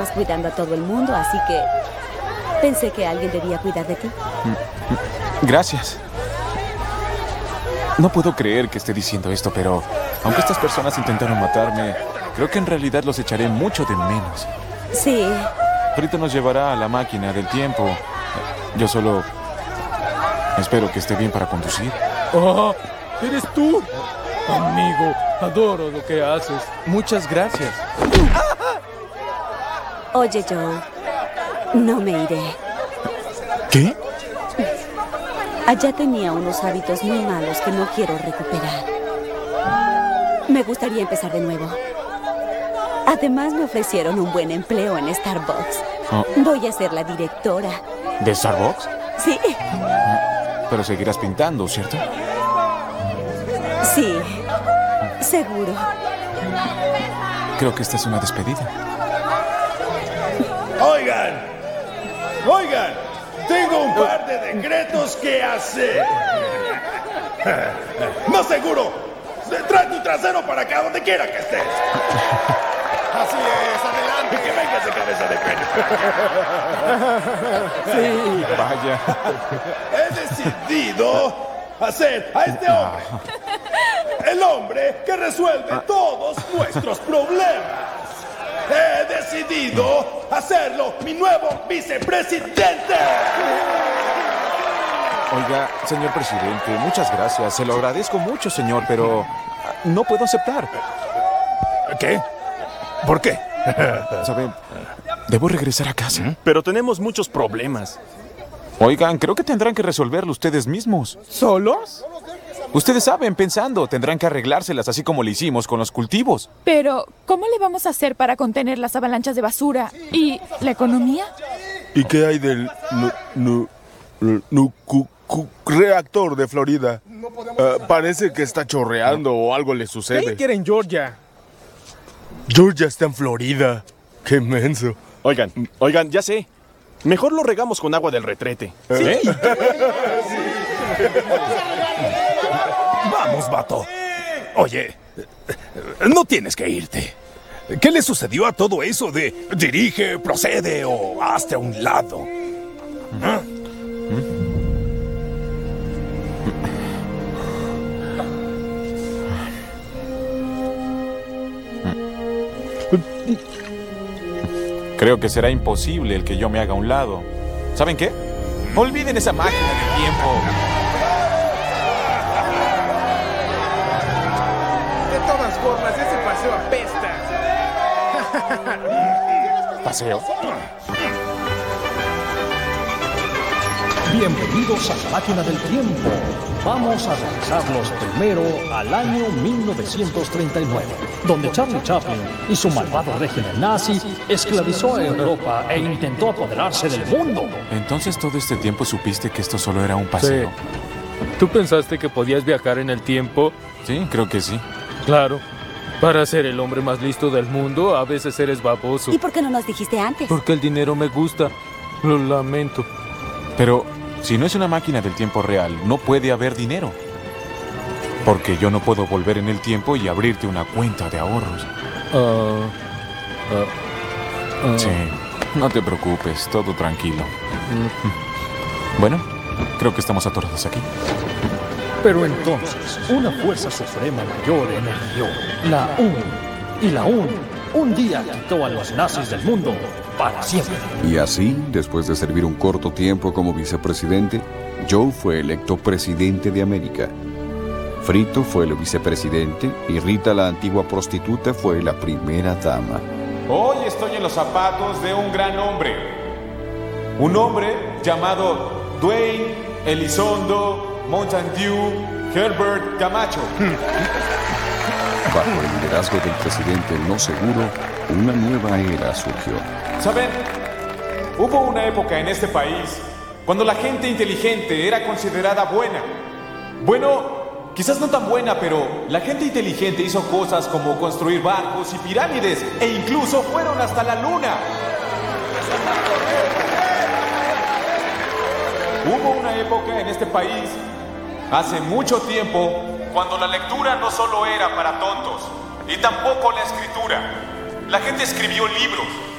estabas cuidando a todo el mundo, así que pensé que alguien debía cuidar de ti. Gracias. No puedo creer que esté diciendo esto, pero aunque estas personas intentaron matarme, creo que en realidad los echaré mucho de menos. Sí. Frito nos llevará a la máquina del tiempo. Yo solo espero que esté bien para conducir. ¡Oh! ¡Eres tú! Amigo, adoro lo que haces. Muchas gracias. Oye, Joe, no me iré. ¿Qué? Allá tenía unos hábitos muy malos que no quiero recuperar. Me gustaría empezar de nuevo. Además, me ofrecieron un buen empleo en Starbucks. Oh. Voy a ser la directora. ¿De Starbucks? Sí. Pero seguirás pintando, ¿cierto? Sí, seguro. Creo que esta es una despedida. ¡Oigan! Tengo un par de decretos que hacer. ¡Más seguro! ¡Trae tu trasero para acá, donde quiera que estés! Así es, adelante. Que venga ese cabeza de pene. Sí, vaya. He decidido hacer a este hombre el hombre que resuelve todos nuestros problemas. He decidido hacerlo mi nuevo vicepresidente. Oiga, señor presidente, muchas gracias. Se lo agradezco mucho, señor, pero no puedo aceptar. ¿Qué? ¿Por qué? ¿Sabe? Debo regresar a casa. Pero tenemos muchos problemas. Oigan, creo que tendrán que resolverlo ustedes mismos. ¿Solos? Ustedes saben, pensando, tendrán que arreglárselas así como le hicimos con los cultivos. Pero, ¿cómo le vamos a hacer para contener las avalanchas de basura? ¿Y la economía? ¿Y qué hay del reactor de Florida? Parece que está chorreando o algo le sucede. Creí que era en Georgia. Georgia está en Florida. ¡Qué menso! Oigan, ya sé. Mejor lo regamos con agua del retrete. Sí. Vamos, vato. Oye, no tienes que irte. ¿Qué le sucedió a todo eso de dirige, procede o hazte a un lado? Creo que será imposible el que yo me haga a un lado. ¿Saben qué? Olviden esa máquina del tiempo. De todas formas, ese paseo apesta. ¿Paseo? Bienvenidos a la máquina del tiempo. Vamos a regresarlos primero al año 1939, donde Charlie Chaplin y su malvado régimen nazi esclavizó a Europa e intentó apoderarse del mundo. Entonces todo este tiempo supiste que esto solo era un paseo. Sí. ¿Tú pensaste que podías viajar en el tiempo? Sí, creo que sí. Claro. Para ser el hombre más listo del mundo, a veces eres baboso. ¿Y por qué no nos dijiste antes? Porque el dinero me gusta. Lo lamento. Pero si no es una máquina del tiempo real, no puede haber dinero. Porque yo no puedo volver en el tiempo y abrirte una cuenta de ahorros. Sí, no te preocupes, todo tranquilo. Bueno, creo que estamos atorados aquí. Pero entonces, una fuerza suprema mayor emergió, la UN. Y la UN, un día quitó a los nazis del mundo para siempre. Y así, después de servir un corto tiempo como vicepresidente, Joe fue electo presidente de América. Frito fue el vicepresidente y Rita, la antigua prostituta, fue la primera dama. Hoy estoy en los zapatos de un gran hombre. Un hombre llamado Dwayne Elizondo Mountain Dew Herbert Camacho. Bajo el liderazgo del presidente no seguro, una nueva era surgió. ¿Saben? Hubo una época en este país cuando la gente inteligente era considerada buena. Bueno, quizás no tan buena, pero la gente inteligente hizo cosas como construir barcos y pirámides e incluso fueron hasta la luna. Hubo una época en este país, hace mucho tiempo, cuando la lectura no solo era para tontos, y tampoco la escritura. La gente escribió libros.